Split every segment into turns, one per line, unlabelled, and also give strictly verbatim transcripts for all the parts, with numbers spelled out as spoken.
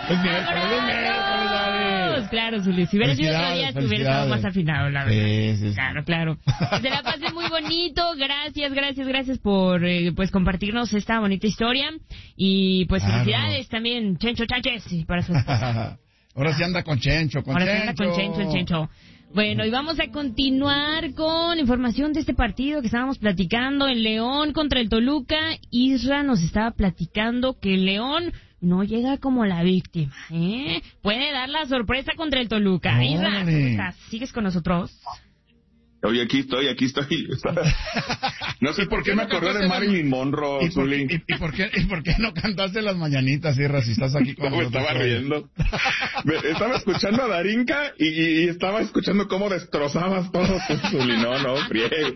Es miércoles, es miércoles, Ari.
Claro, Zuli. Si hubiera sido otro día, estuviera estado más afinado, la verdad.
Sí, sí, sí.
Claro, claro. Que se la pasen muy bonito. Gracias, gracias, gracias por eh, pues compartirnos esta bonita historia. Y pues
Claro.
felicidades también, Chencho Chánchez, para su esposa.
Ahora sí anda con Chencho, con
Ahora
Chencho.
sí anda con Chencho, el Chencho. Bueno, y vamos a continuar con información de este partido que estábamos platicando, el León contra el Toluca. Isra nos estaba platicando que el León no llega como la víctima, ¿eh? Puede dar la sorpresa contra el Toluca.
Órale.
Isra, ¿cómo estás? ¿Sigues con nosotros?
Oye, aquí estoy, aquí estoy. No sé por qué me acordé de Marilyn Monroe,
¿Y por,
Zuli.
y, y, por qué, ¿Y por qué no cantaste las mañanitas, Isra, si estás aquí con
No, me
nosotros?
estaba riendo. Me, estaba escuchando a Darinka y, y, y estaba escuchando cómo destrozabas todo, Zuli. No, no, friegue.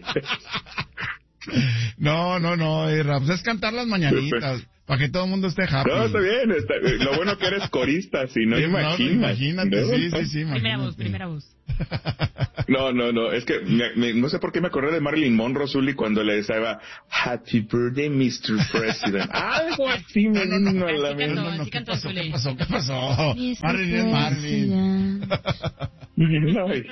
No, no, no, Isra, pues es cantar las mañanitas, para que todo el mundo esté happy.
No, está bien. Está, lo bueno que eres corista, si no,
Sí,
imaginas.
no, imagínate,
¿no?
sí, sí, sí, imagínate.
Primera voz, primera voz.
No, no, no, es que me, me, no sé por qué me acordé de Marilyn Monroe, Zuli, cuando le decía Happy Birthday, mister President. Algo así me
No, no,
vino a la
Así
mente.
cantó,
No, no,
así
¿qué
cantó,
pasó?
Zuli.
¿Qué pasó? ¿Qué pasó? Marlin es Marlin.
No, y-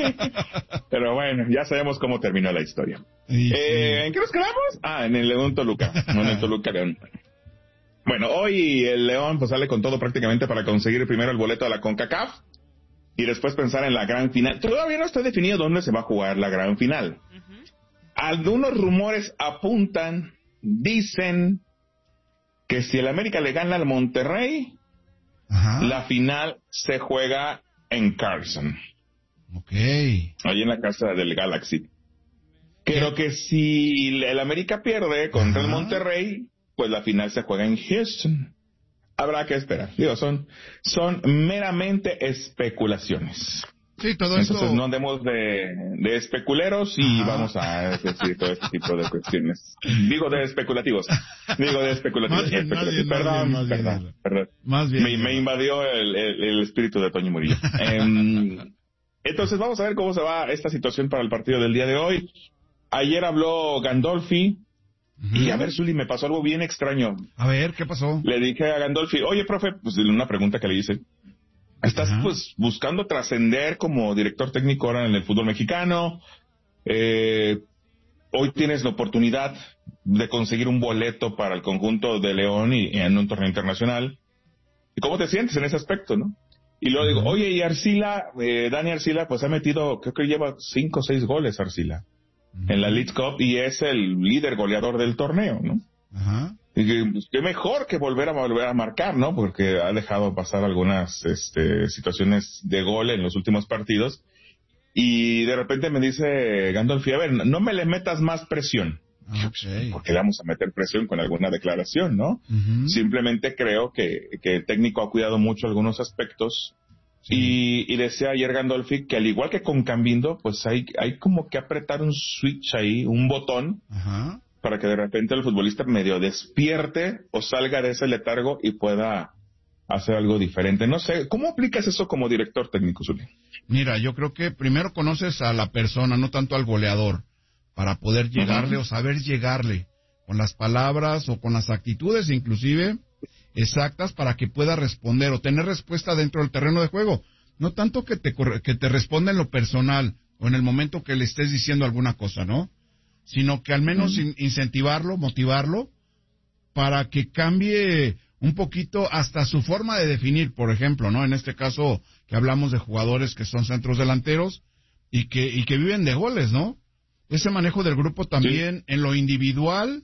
Pero bueno, ya sabemos cómo terminó la historia.
Sí,
Eh,
sí.
¿En qué nos quedamos? Ah, en el León Toluca. No, en el Toluca León. Bueno, hoy el León pues sale con todo prácticamente para conseguir primero el boleto a la CONCACAF y después pensar en la gran final. Todavía no está definido dónde se va a jugar la gran final. Uh-huh. Algunos rumores apuntan, dicen que si el América le gana al Monterrey,
Ajá.
la final se juega en Carson.
Ok.
Ahí en la casa del Galaxy. Pero que si el América pierde contra
Ajá.
el Monterrey, pues la final se juega en Houston. Habrá que esperar. Digo, son, son meramente especulaciones.
Sí, todo
Entonces
esto...
no andemos de, de especuleros y
Ajá.
vamos a decir todo este tipo de cuestiones. Digo de especulativos. Digo de especulativos.
Más bien, más
especulativos.
bien, más
perdón,
bien, más bien,
perdón,
bien.
perdón.
Más bien,
Me, me invadió el, el, el espíritu de Toño Murillo. um, entonces vamos a ver cómo se va esta situación para el partido del día de hoy. Ayer habló Gandolfi. Uh-huh. Y a ver, Zuli, me pasó algo bien extraño.
A ver, ¿qué pasó?
Le dije a Gandolfi, oye, profe, pues una pregunta que le hice. Estás uh-huh. pues buscando trascender como director técnico ahora en el fútbol mexicano. Eh, hoy tienes la oportunidad de conseguir un boleto para el conjunto de León y, y en un torneo internacional. ¿Y cómo te sientes en ese aspecto, no? Y luego uh-huh. digo, oye, y Arcila, eh, Dani Arcila, pues ha metido, creo que lleva cinco o seis goles Arcila. Uh-huh. En la League Cup y es el líder goleador del torneo, ¿no?
Ajá.
Y que, pues, qué mejor que volver a volver a marcar, ¿no? Porque ha dejado pasar algunas este, situaciones de gol en los últimos partidos. Y de repente me dice Gandolfi, a ver, no me le metas más presión.
Okay.
Porque le vamos a meter presión con alguna declaración, ¿no?
Uh-huh.
Simplemente creo que, que el técnico ha cuidado mucho algunos aspectos. Sí. Y, y decía ayer Gandolfi que al igual que con Cambindo, pues hay, hay como que apretar un switch ahí, un botón,
Ajá.
para que de repente el futbolista medio despierte o salga de ese letargo y pueda hacer algo diferente. No sé, ¿cómo aplicas eso como director técnico, Zuli?
Mira, yo creo que primero conoces a la persona, no tanto al goleador, para poder llegarle uh-huh. o saber llegarle con las palabras o con las actitudes inclusive exactas para que pueda responder o tener respuesta dentro del terreno de juego. No tanto que te, que te responda en lo personal o en el momento que le estés diciendo alguna cosa, ¿no? Sino que al menos uh-huh. in- incentivarlo, motivarlo para que cambie un poquito hasta su forma de definir, por ejemplo, ¿no? En este caso que hablamos de jugadores que son centros delanteros y que, y que viven de goles, ¿no? Ese manejo del grupo también sí. En lo individual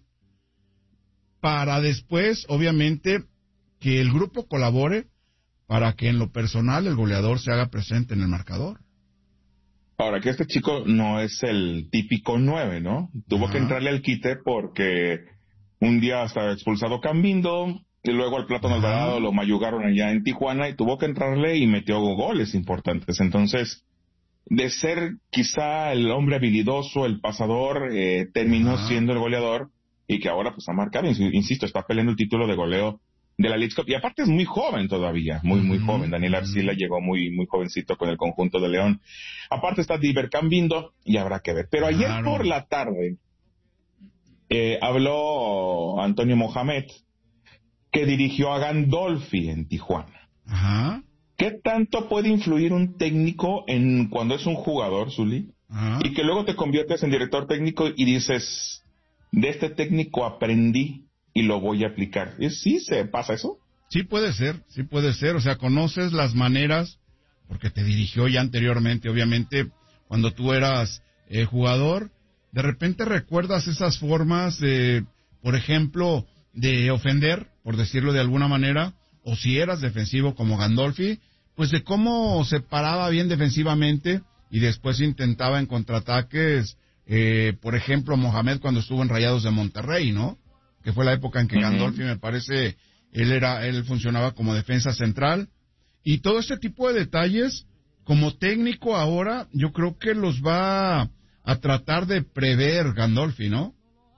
para después, obviamente, que el grupo colabore para que en lo personal el goleador se haga presente en el marcador.
Ahora, que este chico no es el típico nueve, ¿no? Tuvo Ajá. que entrarle al quite porque un día hasta expulsado Cambindo, y luego al Plátano Ajá. Alvarado lo mayugaron allá en Tijuana, y tuvo que entrarle y metió goles importantes. Entonces, de ser quizá el hombre habilidoso, el pasador, eh, terminó Ajá. siendo el goleador, y que ahora pues ha marcado, insisto, está peleando el título de goleo de la League Cup, y aparte es muy joven todavía, muy muy uh-huh. joven. Daniel Arcila uh-huh. llegó muy muy jovencito con el conjunto de León. Aparte está Diver Cambindo, y habrá que ver. Pero ayer claro. por la tarde eh, habló Antonio Mohamed, que dirigió a Gandolfi en Tijuana.
Ajá.
¿Qué tanto puede influir un técnico en cuando es un jugador, Zuli?
Ajá.
Y que luego te conviertes en director técnico y dices, de este técnico aprendí y lo voy a aplicar. ¿Y sí se pasa eso?
Sí puede ser, sí puede ser. O sea, conoces las maneras, porque te dirigió ya anteriormente, obviamente, cuando tú eras eh, jugador, de repente recuerdas esas formas, eh, por ejemplo, de ofender, por decirlo de alguna manera, o si eras defensivo como Gandolfi, pues de cómo se paraba bien defensivamente y después intentaba en contraataques, eh, por ejemplo, Mohamed cuando estuvo en Rayados de Monterrey, ¿no? Que fue la época en que uh-huh. Gandolfi, me parece, él era, él funcionaba como defensa central, y todo este tipo de detalles, como técnico ahora, yo creo que los va a tratar de prever Gandolfi, ¿no?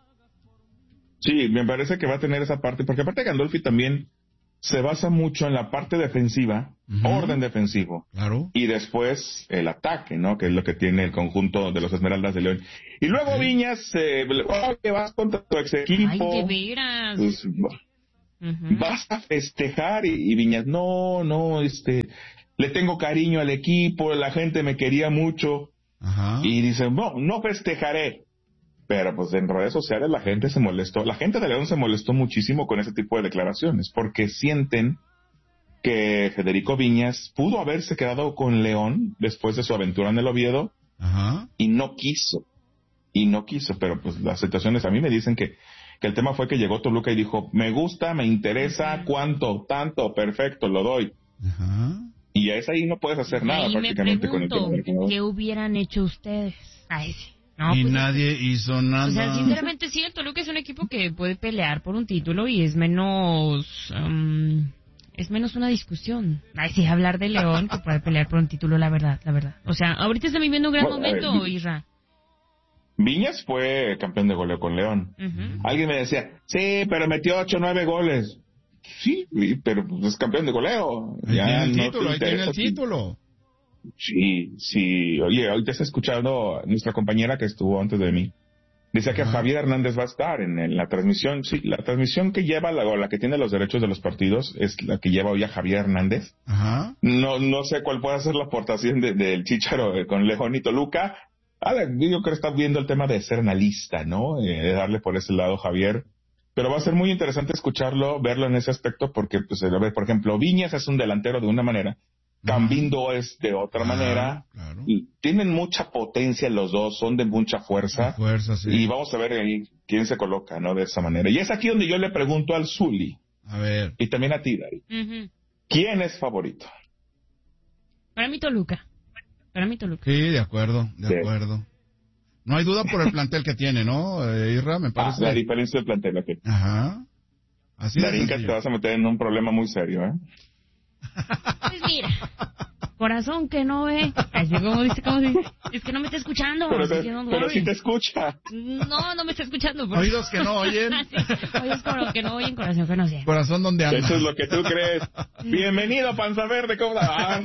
Sí, me parece que va a tener esa parte, porque aparte Gandolfi también se basa mucho en la parte defensiva, uh-huh. orden defensivo,
claro.
y después el ataque, ¿no? Que es lo que tiene el conjunto de los Esmeraldas de León. Y luego okay. Viñas, eh, oh, que vas contra tu ex equipo.
Ay, de veras.
Pues, uh-huh. Vas a festejar y, y Viñas, no, no, este, le tengo cariño al equipo, la gente me quería mucho.
Ajá.
Y dicen, no, no festejaré. Pero pues en redes sociales la gente se molestó, la gente de León se molestó muchísimo con ese tipo de declaraciones, porque sienten que Federico Viñas pudo haberse quedado con León después de su aventura en el Oviedo.
Ajá.
Y no quiso, y no quiso, pero pues las situaciones a mí me dicen que, que el tema fue que llegó Toluca y dijo, me gusta, me interesa, cuánto, tanto, perfecto, lo doy.
Ajá.
Y es ahí no puedes hacer nada
ahí
prácticamente
me pregunto,
con el tema.
¿qué hubieran hecho ustedes? Ay, sí. No,
y
pues,
nadie hizo nada.
O sea, sinceramente sí, el Toluca es un equipo que puede pelear por un título y es menos... Um, es menos una discusión. Ay, sí, hablar de León que puede pelear por un título, la verdad, la verdad. O sea, ahorita está viviendo un gran bueno, momento, eh, Isra.
Viñas fue campeón de goleo con León. Uh-huh. Alguien me decía, sí, pero metió ocho o nueve goles. Sí, pero es campeón de goleo.
Ahí
ya
tiene el
no
título, ahí tiene el título.
Sí, sí. Oye, ahorita está escuchando nuestra compañera que estuvo antes de mí. Dice que Ajá. Javier Hernández va a estar en, en la transmisión. Sí, la transmisión que lleva, la, la que tiene los derechos de los partidos, es la que lleva hoy a Javier Hernández.
Ajá.
No no sé cuál puede ser la aportación del de, de Chícharo con León y Toluca. Ah, yo creo que está viendo el tema de ser analista, ¿no? Eh, de darle por ese lado Javier. Pero va a ser muy interesante escucharlo, verlo en ese aspecto, porque, pues, a ver, por ejemplo, Viñas es un delantero de una manera. Cambindo es de otra ah, manera.
Claro.
Tienen mucha potencia los dos, son de mucha fuerza.
fuerza sí.
Y vamos a ver ahí quién se coloca, ¿no? De esa manera. Y es aquí donde yo le pregunto al Zuli.
A ver.
Y también a ti, Dari.
Uh-huh.
¿Quién es favorito?
Para mí Toluca. Para mí Toluca.
Sí, de acuerdo, de sí. acuerdo. No hay duda por el plantel que tiene, ¿no, eh, Irra? Me parece.
Ah, la diferencia del plantel, ok.
Ajá. Así
Darinka, te vas a meter en un problema muy serio, ¿eh?
Pues mira, corazón que no ve. Así como dice, como dice. Es que no me está escuchando.
Pero, te,
que no
pero sí te escucha.
No, no me está escuchando. Pero...
Oídos que no oyen.
Sí, oídos que no oyen, corazón que no sé.
Corazón donde anda.
Eso es lo que tú crees. Bienvenido, Panza Verde. ¿Cómo va?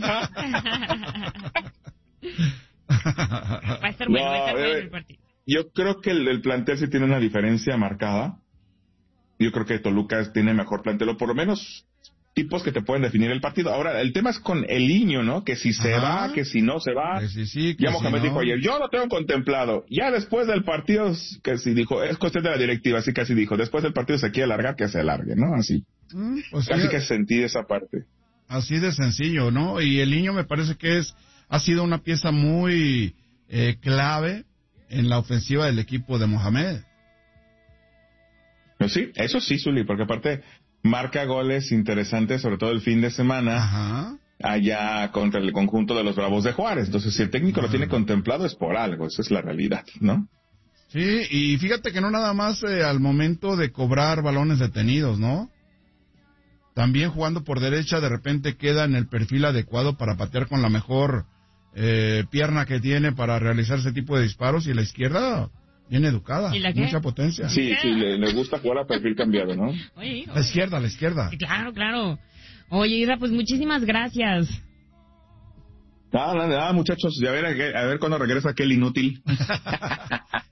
Va a estar bueno, no, va a estar bueno el partido.
Yo creo que el, el plantel sí tiene una diferencia marcada. Yo creo que Toluca tiene mejor plantel, o por lo menos tipos que te pueden definir el partido. Ahora, el tema es con el niño, ¿no? Que si se Ajá. va, que si no se va.
Que sí, sí, que
ya Mohamed
si no.
dijo ayer, yo lo tengo contemplado. Ya después del partido, que si dijo, es cuestión de la directiva, así casi dijo, después del partido se quiere alargar, que se alargue, ¿no? Así.
Mm, pues
casi
sí,
que sentí esa parte.
Así de sencillo, ¿no? Y el niño me parece que es ha sido una pieza muy eh, clave en la ofensiva del equipo de Mohamed.
Pues sí, eso sí, Zuli, porque aparte marca goles interesantes, sobre todo el fin de semana,
Ajá.
allá contra el conjunto de los Bravos de Juárez. Entonces, si el técnico Ajá. lo tiene contemplado es por algo, esa es la realidad, ¿no?
Sí, y fíjate que no nada más eh, al momento de cobrar balones detenidos, ¿no? También jugando por derecha, de repente queda en el perfil adecuado para patear con la mejor eh, pierna que tiene para realizar ese tipo de disparos, y la izquierda... bien educada,
¿Y la qué?
Mucha potencia.
Sí, sí, le, le gusta jugar a perfil cambiado, ¿no?
Oye, oye.
La izquierda, la izquierda.
Sí, claro, claro. Oye, Ira, pues muchísimas gracias.
Ah, nada, muchachos, a ver, a ver cuándo regresa aquel inútil.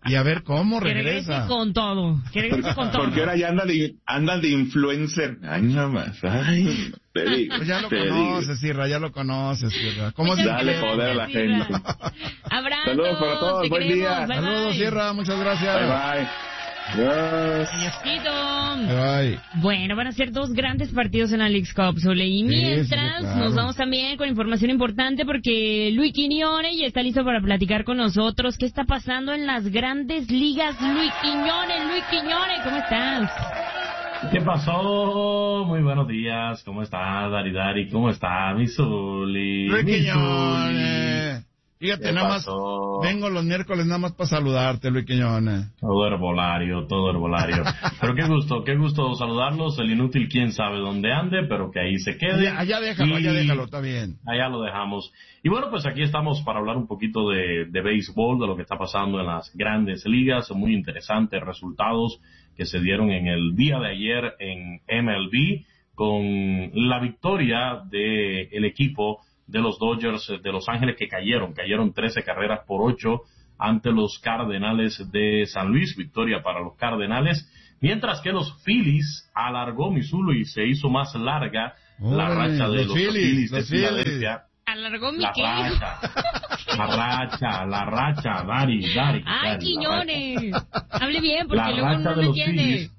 Y a ver cómo
Que
regresa.
regrese con todo. Que regrese con todo.
Porque ahora ya andan de, andan de influencer. Ay, nada más. Ay, te digo.
Pues ya lo
te
conoces, Sirra, ya lo conoces, Sirra. ¿Cómo se
Dale poder a la gente.
Abrazos.
Saludos para todos,
te
buen
queremos.
día.
Bye,
Saludos,
bye.
Sierra, muchas gracias.
Bye, bye. Adiós.
Adiósito.
Bye, bye.
Bueno, van a ser dos grandes partidos en la Leagues Cup, Zule. Y
Sí,
mientras,
sí, claro.
nos vamos también con información importante porque Luis Quiñones ya está listo para platicar con nosotros. ¿Qué está pasando en las grandes ligas? Luis Quiñones, Luis Quiñones, ¿cómo estás?
¿Qué pasó? Muy buenos días. ¿Cómo está, Dari Dari? ¿Cómo está, mi Zuli?
Luis
Mi
Quiñones. Fíjate,
¿Qué
nada más,
pasó?
vengo los miércoles nada más para saludarte, Luis Quiñones.
Todo herbolario, todo herbolario. Pero qué gusto, qué gusto saludarlos. El inútil quién sabe dónde ande, pero que ahí se quede.
Allá, allá déjalo,
Y
allá déjalo, está bien.
Allá lo dejamos. Y bueno, pues aquí estamos para hablar un poquito de, de béisbol, de lo que está pasando en las grandes ligas. Muy interesantes resultados que se dieron en el día de ayer en M L B con la victoria del equipo de los Dodgers de Los Ángeles que cayeron, cayeron trece carreras por ocho ante los Cardenales de San Luis, victoria para los Cardenales, mientras que los Phillies alargó Missouri y se hizo más larga la
Órale,
racha de
los
los,
Phillies,
Phillies de
los Phillies.
Filadelfia.
Alargó mi
La
qué.
racha, la racha, la racha, Dari, Dari.
Ay,
Dari,
Quiñones. Hable bien porque
La
luego
racha
no
de
me
los
entiende.
Phillies.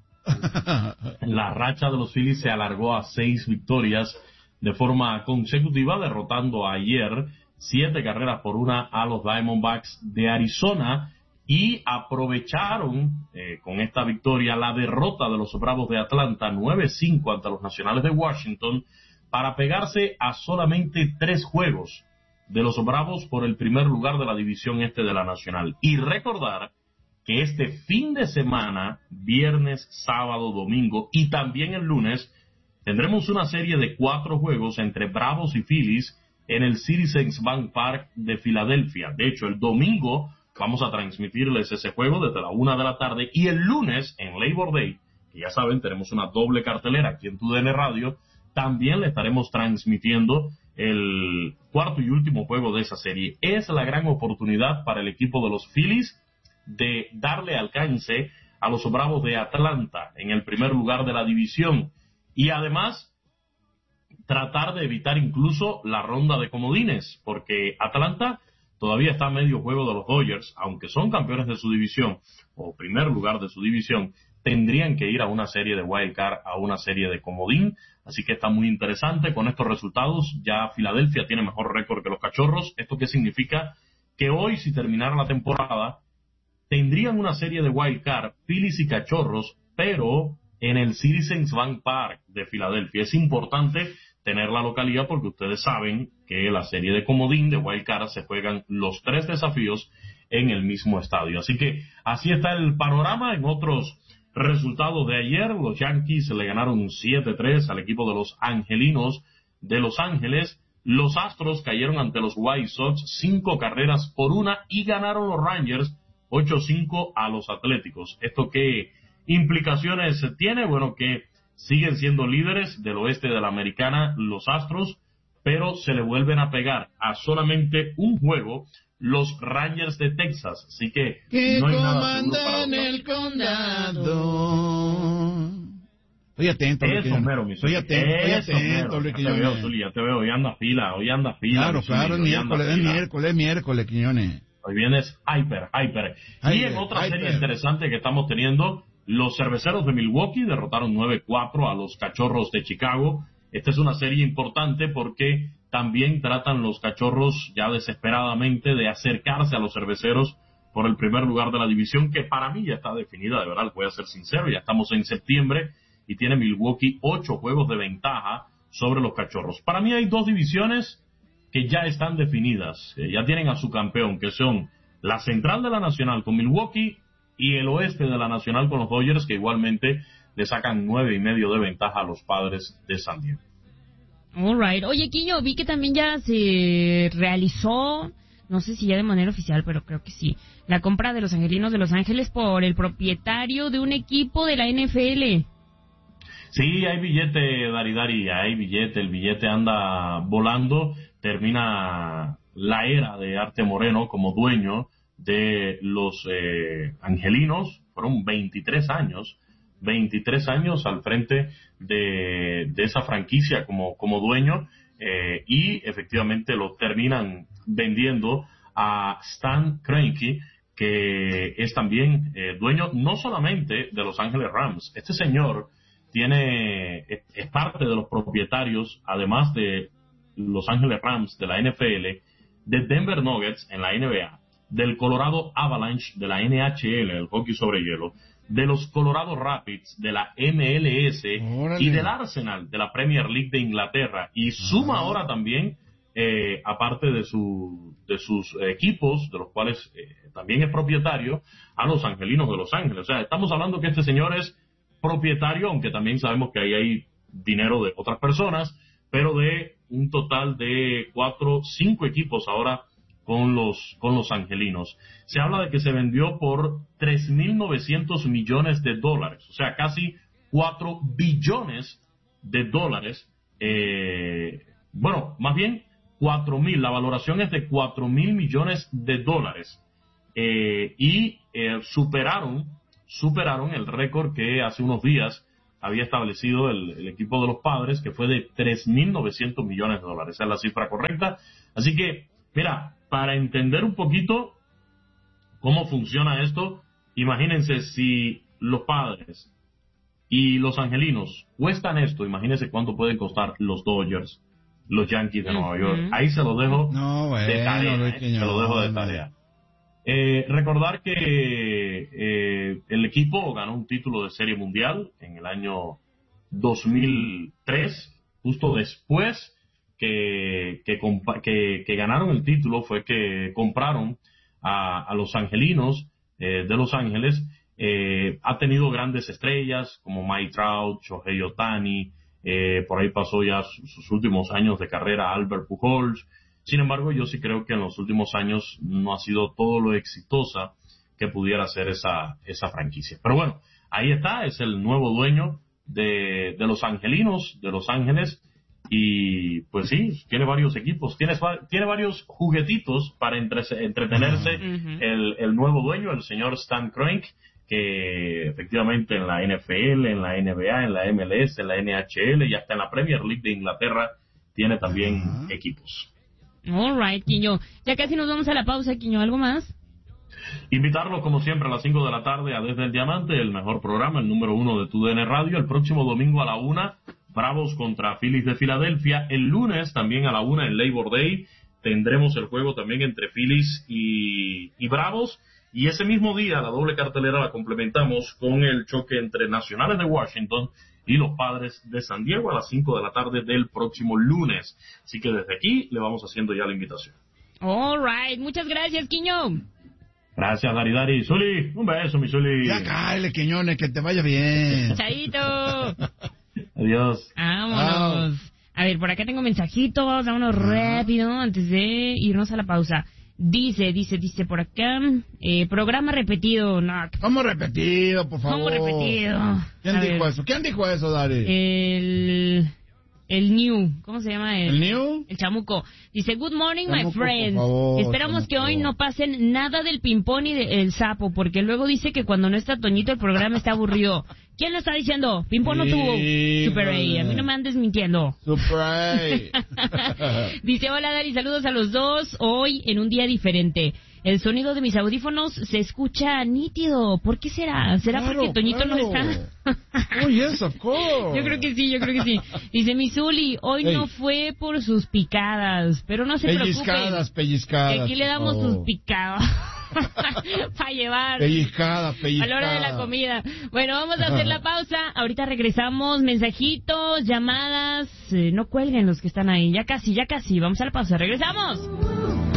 La racha de los Phillies se alargó a seis victorias de forma consecutiva, derrotando ayer siete carreras por una a los Diamondbacks de Arizona y aprovecharon eh, con esta victoria la derrota de los Bravos de Atlanta nueve cinco ante los Nacionales de Washington para pegarse a solamente tres juegos de los Bravos por el primer lugar de la división este de la Nacional. Y recordar que este fin de semana, viernes, sábado, domingo y también el lunes, tendremos una serie de cuatro juegos entre Bravos y Phillies en el Citizens Bank Park de Filadelfia. De hecho, el domingo vamos a transmitirles ese juego desde la una de la tarde y el lunes, en Labor Day, que ya saben, tenemos una doble cartelera aquí en T U D N Radio, también le estaremos transmitiendo el cuarto y último juego de esa serie. Es la gran oportunidad para el equipo de los Phillies de darle alcance a los Bravos de Atlanta en el primer lugar de la división y además tratar de evitar incluso la ronda de comodines, porque Atlanta todavía está a medio juego de los Dodgers, aunque son campeones de su división o primer lugar de su división, tendrían que ir a una serie de wild card, a una serie de comodín, así que está muy interesante con estos resultados. Ya Filadelfia tiene mejor récord que los Cachorros. ¿Esto qué significa? Que hoy, si terminara la temporada, tendrían una serie de wild card, Phillies y Cachorros, pero en el Citizens Bank Park de Filadelfia. Es importante tener la localidad porque ustedes saben que la serie de comodín de wild card se juegan los tres desafíos en el mismo estadio. Así que así está el panorama. En otros resultados de ayer, los Yankees le ganaron siete tres al equipo de los Angelinos de Los Ángeles. Los Astros cayeron ante los White Sox cinco carreras por una y ganaron los Rangers ocho cinco a los Atléticos. ¿Esto qué implicaciones tiene? Bueno, que siguen siendo líderes del oeste de la Americana los Astros, pero se le vuelven a pegar a solamente un juego los Rangers de Texas. Así que
Que
no hay nada seguro para
comandan
los
el condado. Estoy atento, Luis
Eso,
Quiñones.
mero, mi
Estoy
Zuli.
atento, estoy
Eso,
atento,
mero.
Luis
Ya te veo,
Quiñones.
Zuli, ya te veo. Hoy anda fila, hoy anda fila.
Claro,
mi Zuli,
claro, es
hoy anda
miércoles, es
fila.
miércoles, es miércoles, Quiñones.
Hoy vienes hyper, hyper. Y
Hyper,
en otra
hyper.
serie interesante que estamos teniendo, los Cerveceros de Milwaukee derrotaron nueve cuatro a los Cachorros de Chicago. Esta es una serie importante porque también tratan los Cachorros ya desesperadamente de acercarse a los Cerveceros por el primer lugar de la división, que para mí ya está definida, de verdad, les voy a ser sincero. Ya estamos en septiembre y tiene Milwaukee ocho juegos de ventaja sobre los Cachorros. Para mí hay dos divisiones que ya están definidas, eh, ya tienen a su campeón, que son la central de la Nacional con Milwaukee y el oeste de la Nacional con los Dodgers, que igualmente le sacan nueve y medio de ventaja a los Padres de San Diego.
All right. Oye, Quiño, vi que también ya se realizó, no sé si ya de manera oficial, pero creo que sí, la compra de los Angelinos de Los Ángeles por el propietario de un equipo de la N F L.
Sí, hay billete, Dari Dari, hay billete, el billete anda volando, termina la era de Arte Moreno como dueño de los eh, angelinos. Fueron veintitrés años, veintitrés años al frente de, de esa franquicia como, como dueño, eh, y efectivamente lo terminan vendiendo a Stan Kroenke, que es también eh, dueño no solamente de Los Ángeles Rams. Este señor tiene es, es parte de los propietarios, además de Los Ángeles Rams de la N F L, de Denver Nuggets en la N B A, del Colorado Avalanche de la N H L, el hockey sobre hielo, de los Colorado Rapids de la M L S, órale, y del Arsenal de la Premier League de Inglaterra, y suma ah. ahora también, eh, aparte de su de sus equipos, de los cuales eh, también es propietario, a los Angelinos de Los Ángeles. O sea, estamos hablando que este señor es propietario, aunque también sabemos que ahí hay dinero de otras personas, pero de un total de cuatro, cinco equipos ahora con los con los angelinos. Se habla de que se vendió por tres mil novecientos millones de dólares, o sea, casi cuatro billones de dólares. Eh, bueno, más bien cuatro mil, la valoración es de cuatro mil millones de dólares. Eh, y eh, superaron, superaron el récord que hace unos días había establecido el, el equipo de los Padres, que fue de tres mil novecientos millones de dólares. Esa es la cifra correcta. Así que, mira, para entender un poquito cómo funciona esto, imagínense si los Padres y los Angelinos cuestan esto, imagínense cuánto pueden costar los Dodgers, los Yankees de uh-huh. Nueva York. Ahí se lo dejo no, bueno, de tarea. No, ¿eh? Se lo dejo de tarea. Eh, recordar que eh, el equipo ganó un título de Serie Mundial en el año dos mil tres, justo después que, que, compa- que, que ganaron el título fue que compraron a, a los angelinos eh, de Los Ángeles. Eh, ha tenido grandes estrellas como Mike Trout, Shohei Ohtani, eh, por ahí pasó ya sus, sus últimos años de carrera Albert Pujols. Sin embargo, yo sí creo que en los últimos años no ha sido todo lo exitosa que pudiera ser esa, esa franquicia. Pero bueno, ahí está, es el nuevo dueño de, de los angelinos, de Los Ángeles, y pues sí, tiene varios equipos, tiene, tiene varios juguetitos para entre, entretenerse uh-huh. el, el nuevo dueño, el señor Stan Kroenke, que efectivamente en la N F L, en la N B A, en la M L S, en la N H L y hasta en la Premier League de Inglaterra tiene también uh-huh. equipos.
All right, Quiño. Ya casi nos vamos a la pausa, Quiño. ¿Algo más?
Invitarlos, como siempre, a las cinco de la tarde a Desde el Diamante, el mejor programa, el número uno de tu D N Radio. El próximo domingo a la una, Bravos contra Phillies de Filadelfia. El lunes, también a la una, en Labor Day, tendremos el juego también entre Phillies y, y Bravos. Y ese mismo día, la doble cartelera la complementamos con el choque entre Nacionales de Washington y los Padres de San Diego a las cinco de la tarde del próximo lunes. Así que desde aquí le vamos haciendo ya la invitación.
All right. Muchas gracias, Quiño.
Gracias, Dari Dari. Zuli, un beso, mi Zuli.
Ya cállate, Quiñones, que te vaya bien.
Chaito.
Adiós.
Vámonos. Oh. A ver, por acá tengo mensajitos. Vámonos ah. rápido antes de irnos a la pausa. Dice, dice, dice por acá, eh, programa repetido. No.
¿Cómo repetido, por favor?
¿Cómo repetido?
¿Quién a dijo ver. eso? ¿Quién dijo eso, Dari?
El... El New, ¿cómo se llama? El,
¿El New?
El Chamuco. Dice, good morning,
Chamuco,
my friends.
por favor,
Esperamos
Chamuco.
que hoy no pasen nada del pimpón y del sapo, porque luego dice que cuando no está Toñito el programa está aburrido. ¿Quién lo está diciendo? Pimpón no tuvo Super A. A mí no me andes mintiendo.
Super A.
Dice, hola, Dari, saludos a los dos. Hoy en un día diferente. El sonido de mis audífonos se escucha nítido. ¿Por qué será? ¿Será
claro,
porque Toñito
claro.
no está?
Oh, yes, of course.
Yo creo que sí, yo creo que sí. Dice mi Zuli, hoy hey. no fue por sus picadas, pero no se
pellizcadas,
preocupen.
Pellizcadas,
que aquí le damos
oh.
sus picadas para llevar.
Pellizcadas, pellizcadas.
A la hora de la comida. Bueno, vamos a hacer la pausa. Ahorita regresamos. Mensajitos, llamadas. Eh, no cuelguen los que están ahí. Ya casi, ya casi. Vamos a la pausa. Regresamos.